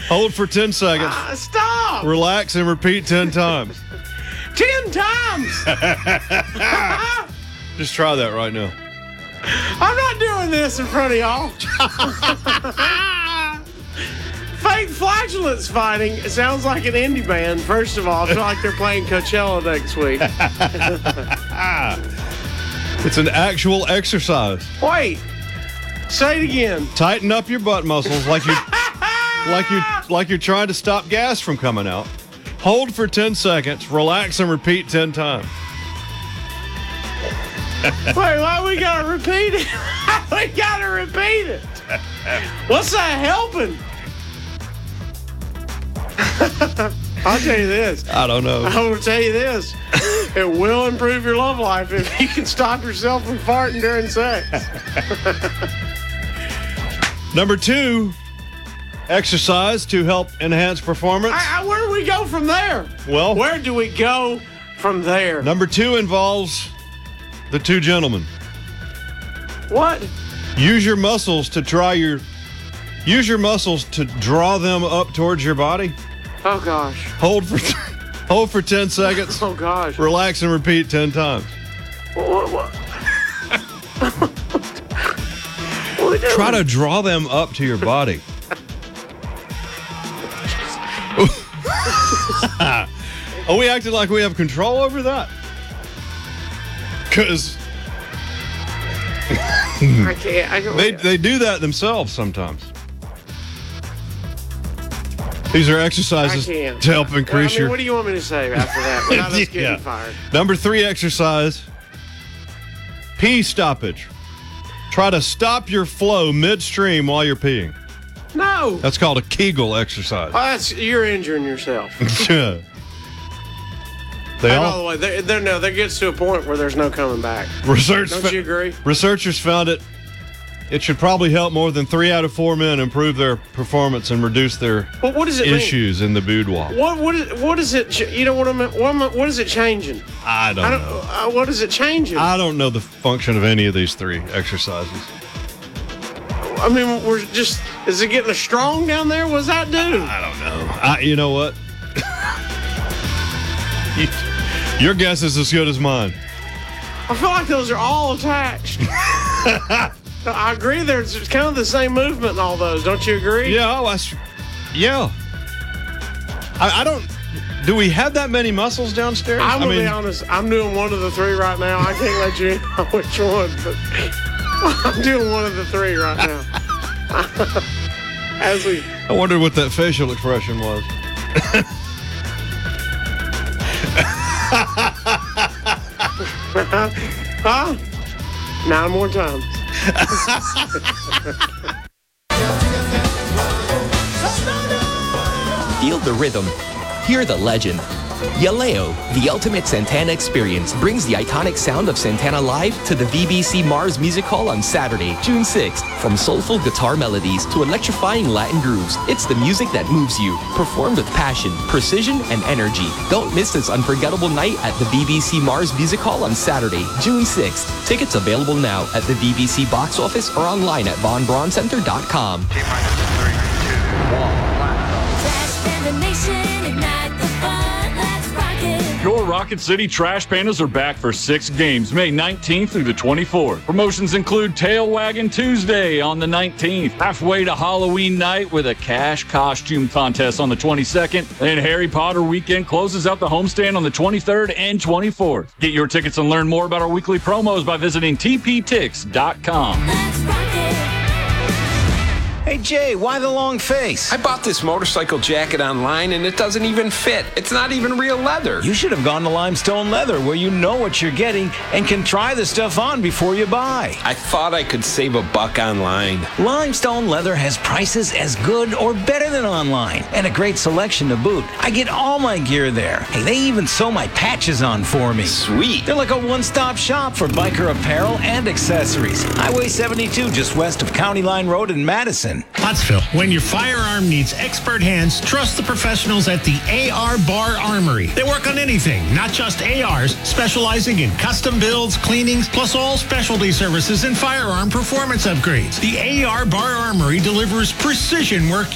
Hold for 10 seconds. Stop. Relax and repeat 10 times. 10 times. Just try that right now. I'm not doing this in front of y'all. Fake Flatulence Fighting. It sounds like an indie band. First of all, I feel like they're playing Coachella next week. It's an actual exercise. Wait. Say it again. Tighten up your butt muscles like you're trying to stop gas from coming out. Hold for 10 seconds. Relax and repeat 10 times. Wait, why we gotta repeat it? We gotta repeat it. What's that helping? I'll tell you this. I don't know. I will tell you this. It will improve your love life if you can stop yourself from farting during sex. Number 2, exercise to help enhance performance. Where do we go from there? Well, where do we go from there? Number 2 involves the two gentlemen. What? Use your muscles to draw them up towards your body. Oh gosh. Hold for 10 seconds. Oh gosh. Relax and repeat 10 times. What? Try to draw them up to your body. Are we acting like we have control over that? Because I can't. they do that themselves sometimes. These are exercises to help increase your... What do you want me to say after that without us getting fired? Number 3 exercise, pee stoppage. Try to stop your flow midstream while you're peeing. No. That's called a Kegel exercise. You're injuring yourself. Yeah. By the way, there gets to a point where there's no coming back. Don't you agree? Researchers found it should probably help more than 3 out of 4 men improve their performance and reduce their issues in the boudoir. What is it? You know what I mean? What is it changing? I don't know. What is it changing? I don't know the function of any of these 3 exercises. I mean, is it getting strong down there? What does that do? I don't know. You know what? Your guess is as good as mine. I feel like those are all attached. I agree. There's kind of the same movement in all those. Don't you agree? Yeah. Yeah. I don't. Do we have that many muscles downstairs? I'm going to be honest. I'm doing one of the 3 right now. I can't let you know which one, but I'm doing one of the 3 right now. I wondered what that facial expression was. Huh? 9 more times. Feel the rhythm. Hear the legend. Yaleo, the ultimate Santana experience, brings the iconic sound of Santana live to the VBC Mars Music Hall on Saturday, June 6th. From soulful guitar melodies to electrifying Latin grooves, it's the music that moves you. Performed with passion, precision, and energy. Don't miss this unforgettable night at the VBC Mars Music Hall on Saturday, June 6th. Tickets available now at the VBC box office or online at VonBraunCenter.com. Your Rocket City Trash Pandas are back for 6 games, May 19th through the 24th. Promotions include Tail Wagging Tuesday on the 19th, halfway to Halloween night with a cash costume contest on the 22nd, and Harry Potter weekend closes out the homestand on the 23rd and 24th. Get your tickets and learn more about our weekly promos by visiting tptix.com. Hey, Jay, why the long face? I bought this motorcycle jacket online and it doesn't even fit. It's not even real leather. You should have gone to Limestone Leather, where you know what you're getting and can try the stuff on before you buy. I thought I could save $1 online. Limestone Leather has prices as good or better than online and a great selection to boot. I get all my gear there. Hey, they even sew my patches on for me. Sweet. They're like a one-stop shop for biker apparel and accessories. Highway 72, just west of County Line Road in Madison. Pottsville, when your firearm needs expert hands, trust the professionals at the AR Bar Armory. They work on anything, not just ARs, specializing in custom builds, cleanings, plus all specialty services and firearm performance upgrades. The AR Bar Armory delivers precision work